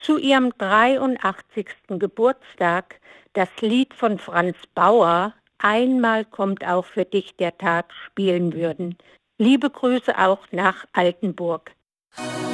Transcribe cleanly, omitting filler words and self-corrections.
zu ihrem 83. Geburtstag das Lied von Franz Bauer „Einmal kommt auch für dich der Tag" spielen würden. Liebe Grüße auch nach Altenburg.